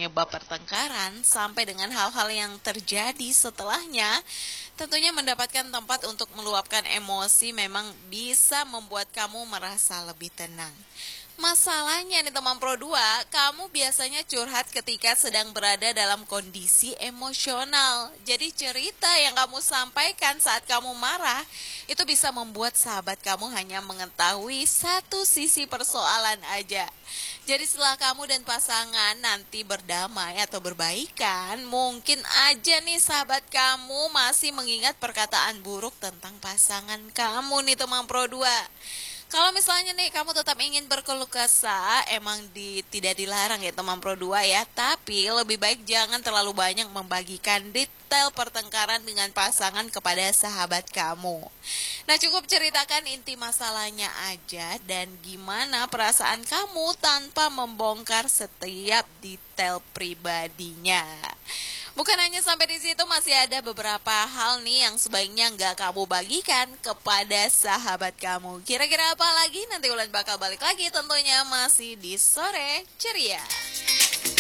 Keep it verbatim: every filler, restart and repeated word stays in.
penyebab pertengkaran sampai dengan hal-hal yang terjadi setelahnya, tentunya mendapatkan tempat untuk meluapkan emosi memang bisa membuat kamu merasa lebih tenang. Masalahnya nih teman Pro dua, kamu biasanya curhat ketika sedang berada dalam kondisi emosional. Jadi cerita yang kamu sampaikan saat kamu marah, itu bisa membuat sahabat kamu hanya mengetahui satu sisi persoalan aja. Jadi setelah kamu dan pasangan nanti berdamai atau berbaikan, mungkin aja nih sahabat kamu masih mengingat perkataan buruk tentang pasangan kamu nih teman Pro dua. Kalau misalnya nih kamu tetap ingin berkeluh kesah, emang di, tidak dilarang ya teman Pro dua ya. Tapi lebih baik jangan terlalu banyak membagikan detail pertengkaran dengan pasangan kepada sahabat kamu. Nah, cukup ceritakan inti masalahnya aja dan gimana perasaan kamu tanpa membongkar setiap detail pribadinya. Bukan hanya sampai di situ, masih ada beberapa hal nih yang sebaiknya nggak kamu bagikan kepada sahabat kamu. Kira-kira apa lagi? Nanti Ulan bakal balik lagi tentunya masih di Sore Ceria.